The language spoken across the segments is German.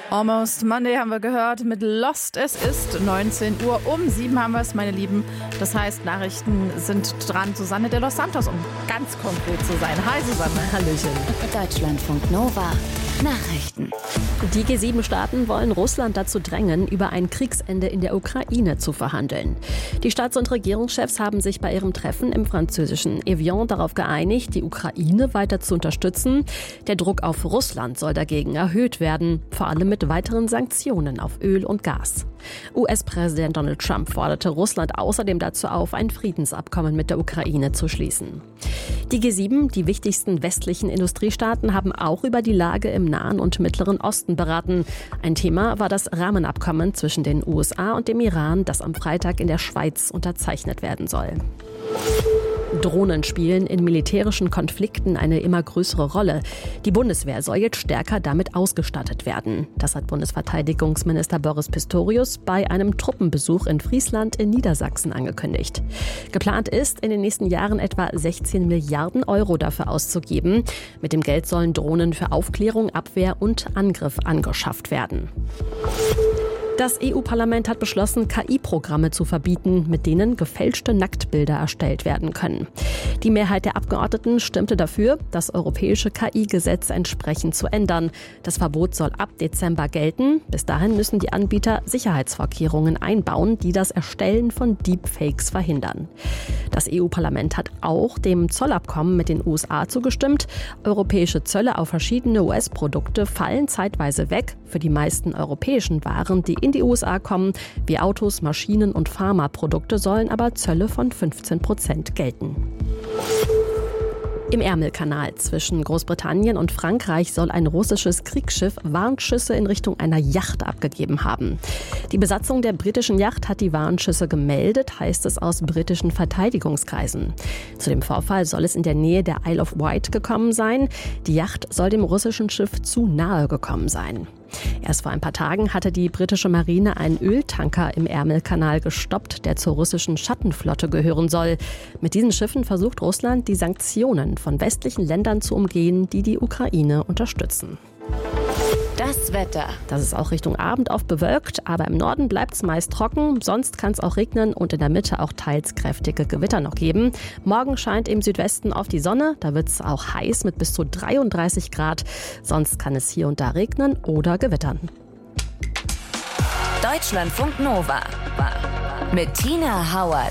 Almost Monday haben wir gehört mit Lost. Es ist 19 Uhr. Um 7 haben wir es, meine Lieben. Das heißt, Nachrichten sind dran. Susanne de los Santos, um ganz konkret zu sein. Hi Susanne. Hallöchen. Deutschlandfunk Nova. Nachrichten. Die G7-Staaten wollen Russland dazu drängen, über ein Kriegsende in der Ukraine zu verhandeln. Die Staats- und Regierungschefs haben sich bei ihrem Treffen im französischen Evian darauf geeinigt, die Ukraine weiter zu unterstützen. Der Druck auf Russland soll dagegen erhöht werden, vor allem mit weiteren Sanktionen auf Öl und Gas. US-Präsident Donald Trump forderte Russland außerdem dazu auf, ein Friedensabkommen mit der Ukraine zu schließen. Die G7, die wichtigsten westlichen Industriestaaten, haben auch über die Lage im Nahen und Mittleren Osten beraten. Ein Thema war das Rahmenabkommen zwischen den USA und dem Iran, das am Freitag in der Schweiz unterzeichnet werden soll. Drohnen spielen in militärischen Konflikten eine immer größere Rolle. Die Bundeswehr soll jetzt stärker damit ausgestattet werden. Das hat Bundesverteidigungsminister Boris Pistorius bei einem Truppenbesuch in Friesland in Niedersachsen angekündigt. Geplant ist, in den nächsten Jahren etwa 16 Milliarden Euro dafür auszugeben. Mit dem Geld sollen Drohnen für Aufklärung, Abwehr und Angriff angeschafft werden. Das EU-Parlament hat beschlossen, KI-Programme zu verbieten, mit denen gefälschte Nacktbilder erstellt werden können. Die Mehrheit der Abgeordneten stimmte dafür, das europäische KI-Gesetz entsprechend zu ändern. Das Verbot soll ab Dezember gelten. Bis dahin müssen die Anbieter Sicherheitsvorkehrungen einbauen, die das Erstellen von Deepfakes verhindern. Das EU-Parlament hat auch dem Zollabkommen mit den USA zugestimmt. Europäische Zölle auf verschiedene US-Produkte fallen zeitweise weg. Für die meisten europäischen Waren, die in die USA kommen, wie Autos, Maschinen und Pharmaprodukte, sollen aber Zölle von 15% gelten. Im Ärmelkanal zwischen Großbritannien und Frankreich soll ein russisches Kriegsschiff Warnschüsse in Richtung einer Yacht abgegeben haben. Die Besatzung der britischen Yacht hat die Warnschüsse gemeldet, heißt es aus britischen Verteidigungskreisen. Zu dem Vorfall soll es in der Nähe der Isle of Wight gekommen sein. Die Yacht soll dem russischen Schiff zu nahe gekommen sein. Erst vor ein paar Tagen hatte die britische Marine einen Öltanker im Ärmelkanal gestoppt, der zur russischen Schattenflotte gehören soll. Mit diesen Schiffen versucht Russland, die Sanktionen von westlichen Ländern zu umgehen, die die Ukraine unterstützen. Das Wetter. Das ist auch Richtung Abend oft bewölkt, aber im Norden bleibt es meist trocken. Sonst kann es auch regnen und in der Mitte auch teils kräftige Gewitter noch geben. Morgen scheint im Südwesten oft die Sonne. Da wird es auch heiß mit bis zu 33 Grad. Sonst kann es hier und da regnen oder gewittern. Deutschlandfunk Nova. Mit Tina Hauert.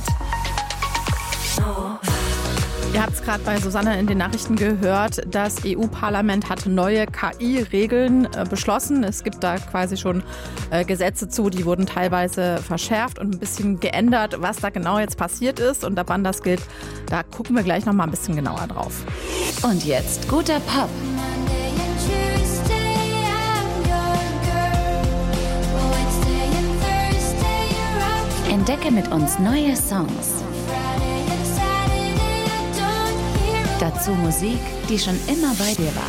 Ihr habt es gerade bei Susanne in den Nachrichten gehört, das EU-Parlament hat neue KI-Regeln beschlossen. Es gibt da quasi schon Gesetze zu, die wurden teilweise verschärft und ein bisschen geändert. Was da genau jetzt passiert ist und ab wann das gilt, da gucken wir gleich noch mal ein bisschen genauer drauf. Und jetzt guter Pop. Entdecke mit uns neue Songs. Dazu Musik, die schon immer bei dir war.